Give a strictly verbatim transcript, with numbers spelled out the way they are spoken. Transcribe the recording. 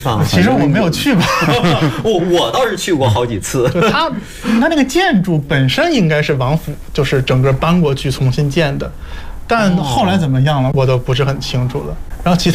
其实我没有去过， 我我倒是去过好几次。 就它它那个建筑本身应该是王府，就是整个搬过去重新建的，但后来怎么样了，我都不是很清楚了。然后其